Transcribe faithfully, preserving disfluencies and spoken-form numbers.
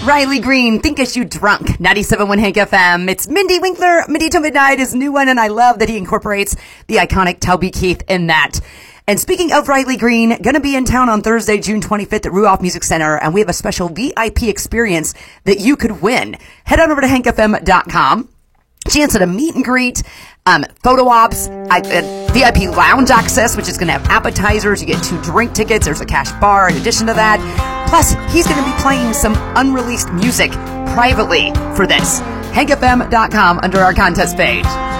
Riley Green, Think As You Drunk, ninety-seven point one Hank F M. It's Mindy Winkler, Mindy Till Midnight, his new one, and I love that he incorporates the iconic Toby Keith in that. And speaking of Riley Green, going to be in town on Thursday, June twenty-fifth at Ruoff Music Center, and we have a special V I P experience that you could win. Head on over to hank f m dot com. Chance at a meet and greet, um, photo ops, I, uh, V I P lounge access, which is going to have appetizers. You get two drink tickets. There's a cash bar in addition to that. Plus, he's going to be playing some unreleased music privately for this. hank f m dot com under our contest page.